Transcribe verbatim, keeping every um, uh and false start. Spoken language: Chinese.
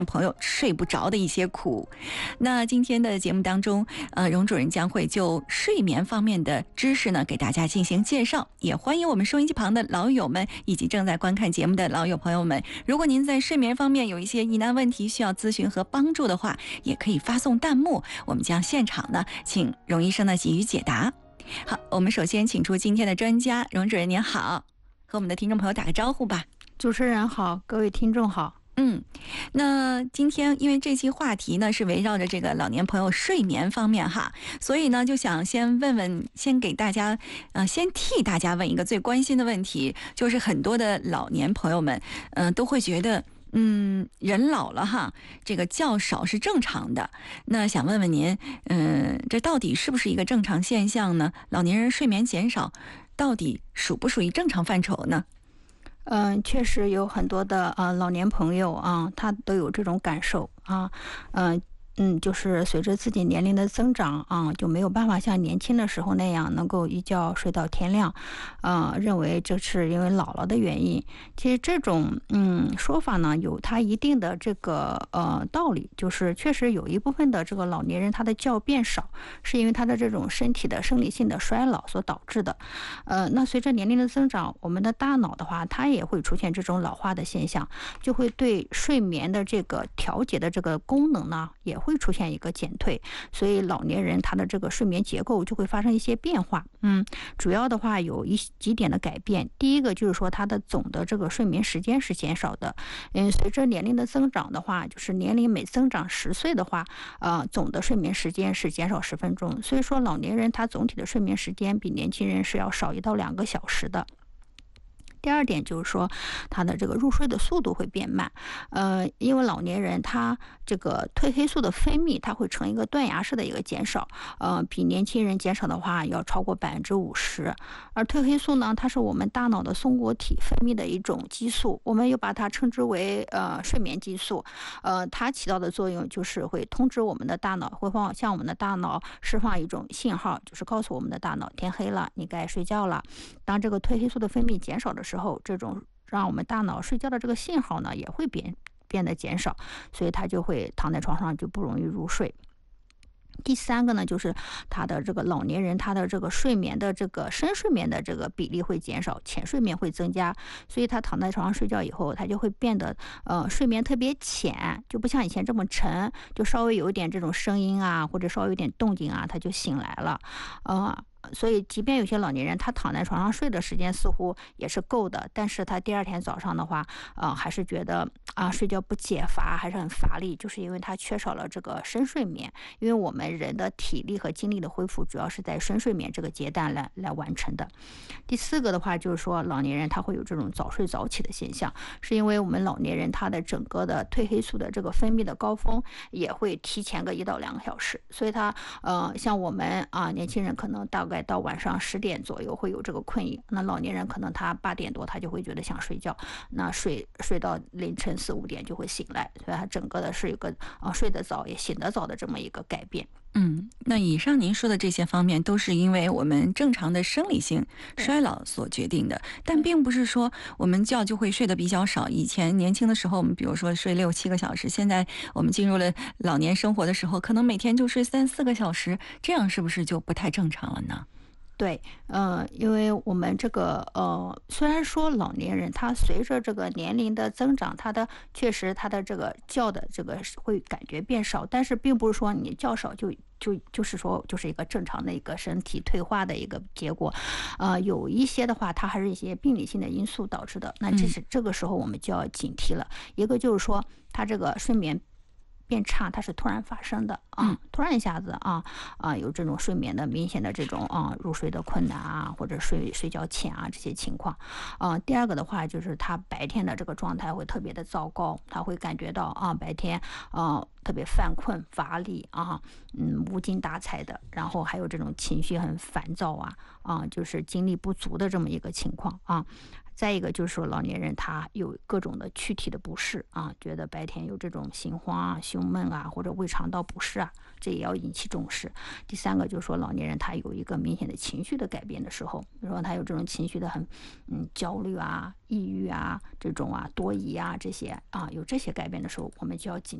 朋友睡不着的一些苦。那今天的节目当中，呃，荣主任将会就睡眠方面的知识呢，给大家进行介绍。也欢迎我们收音机旁的老友们以及正在观看节目的老友朋友们，如果您在睡眠方面有一些疑难问题需要咨询和帮助的话，也可以发送弹幕，我们将现场呢，请荣医生呢给予解答。好，我们首先请出今天的专家，荣主任您好，和我们的听众朋友打个招呼吧。 主持人好，各位听众好。 嗯，那今天因为这期话题呢是围绕着这个老年朋友睡眠方面哈，所以呢就想先问问，先给大家，呃，先替大家问一个最关心的问题，就是很多的老年朋友们，嗯、呃，都会觉得，嗯，人老了哈，这个觉少是正常的。那想问问您，嗯、呃，这到底是不是一个正常现象呢？老年人睡眠减少，到底属不属于正常范畴呢？ 嗯，确实有很多的呃老年朋友啊，他都有这种感受啊，嗯、嗯，就是随着自己年龄的增长啊，就没有办法像年轻的时候那样能够一觉睡到天亮，啊，认为这是因为老了的原因。其实这种嗯说法呢，有它一定的这个呃道理，就是确实有一部分的这个老年人他的觉变少，是因为他的这种身体的生理性的衰老所导致的。呃，那随着年龄的增长，我们的大脑的话，它也会出现这种老化的现象，就会对睡眠的这个调节的这个功能呢，也会出现一个减退，所以老年人他的这个睡眠结构就会发生一些变化。嗯，主要的话有一几点的改变。第一个就是说，他的总的这个睡眠时间是减少的。嗯，随着年龄的增长的话，就是年龄每增长十岁的话，呃，总的睡眠时间是减少十分钟。所以说，老年人他总体的睡眠时间比年轻人是要少一到两个小时的。第二点就是说，他的这个入睡的速度会变慢，呃，因为老年人他这个褪黑素的分泌，它会呈一个断崖式的一个减少，呃，比年轻人减少的话要超过百分之五十。而褪黑素呢，它是我们大脑的松果体分泌的一种激素，我们又把它称之为呃睡眠激素，呃，它起到的作用就是会通知我们的大脑，会放向我们的大脑释放一种信号，就是告诉我们的大脑天黑了，你该睡觉了。当这个褪黑素的分泌减少的时候，这种让我们大脑睡觉的这个信号呢，也会变变得减少，所以他就会躺在床上就不容易入睡。第三个呢，就是他的这个老年人，他的这个睡眠的这个深睡眠的这个比例会减少，浅睡眠会增加，所以他躺在床上睡觉以后，他就会变得呃睡眠特别浅，就不像以前这么沉，就稍微有一点这种声音啊，或者稍微有点动静啊，他就醒来了，呃。所以即便有些老年人他躺在床上睡的时间似乎也是够的，但是他第二天早上的话呃，还是觉得啊睡觉不解乏，还是很乏力，就是因为他缺少了这个深睡眠。因为我们人的体力和精力的恢复主要是在深睡眠这个阶段来来完成的。第四个的话就是说，老年人他会有这种早睡早起的现象，是因为我们老年人他的整个的褪黑素的这个分泌的高峰也会提前个一到两个小时，所以他呃像我们啊年轻人可能大概到晚上十点左右会有这个困意，那老年人可能他八点多他就会觉得想睡觉，那睡睡到凌晨四五点就会醒来，所以他整个的是一个呃睡得早也醒得早的这么一个改变。 嗯，那以上您说的这些方面都是因为我们正常的生理性衰老所决定的，但并不是说我们觉就会睡得比较少。以前年轻的时候我们比如说睡六七个小时，现在我们进入了老年生活的时候，可能每天就睡三四个小时，这样是不是就不太正常了呢？ 对，呃，因为我们这个呃，虽然说老年人他随着这个年龄的增长，他的确实他的这个觉的这个会感觉变少，但是并不是说你觉少就就就是说就是一个正常的一个身体退化的一个结果，呃，有一些的话，它还是一些病理性的因素导致的，那这是这个时候我们就要警惕了。一个就是说，他这个睡眠变差，它是突然发生的啊，突然一下子啊啊有这种睡眠的明显的这种啊入睡的困难啊，或者睡睡觉浅啊这些情况啊。第二个的话就是他白天的这个状态会特别的糟糕，他会感觉到啊白天啊特别犯困乏力啊，嗯无精打采的，然后还有这种情绪很烦躁啊啊，就是精力不足的这么一个情况啊。 再一个就是说，老年人他有各种的躯体的不适啊，觉得白天有这种心慌啊、胸闷啊，或者胃肠道不适啊，这也要引起重视。第三个就是说，老年人他有一个明显的情绪的改变的时候，比如说他有这种情绪的很嗯焦虑啊、抑郁啊、这种啊多疑啊这些啊有这些改变的时候，我们就要警